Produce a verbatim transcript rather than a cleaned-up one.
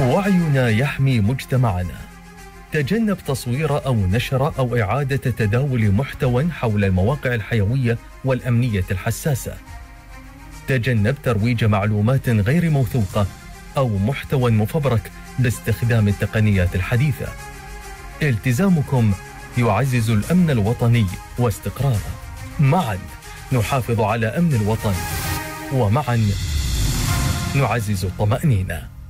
وعينا يحمي مجتمعنا. تجنب تصوير أو نشر أو إعادة تداول محتوى حول المواقع الحيوية والأمنية الحساسة. تجنب ترويج معلومات غير موثوقة أو محتوى مفبرك باستخدام التقنيات الحديثة. التزامكم يعزز الأمن الوطني واستقراره. معا نحافظ على أمن الوطن، ومعا نعزز الطمأنينة.